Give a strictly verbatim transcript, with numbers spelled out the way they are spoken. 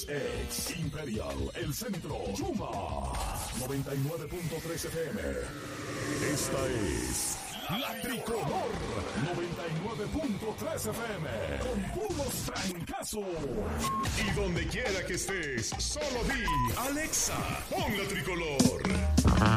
Ex Imperial, El Centro, Yuma, noventa y nueve punto tres F M. Esta es La Tricolor, noventa y nueve punto tres F M, con puros trancazos. Y donde quiera que estés, solo di, Alexa, pon La Tricolor.